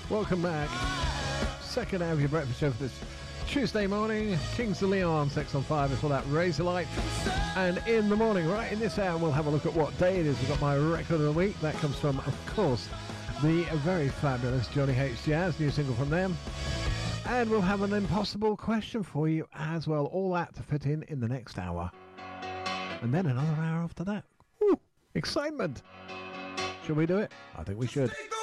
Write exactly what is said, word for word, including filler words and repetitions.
Welcome back. Second hour of your breakfast show for this Tuesday morning. Kings of Leon, Sex on Fire, before that Razorlight. And in the morning, right in this hour, we'll have a look at what day it is. We've got my record of the week. That comes from, of course, the very fabulous Johnny H. Jazz, new single from them. And we'll have an impossible question for you as well. All that to fit in in the next hour. And then another hour after that. Woo, excitement. Shall we do it? I think we should.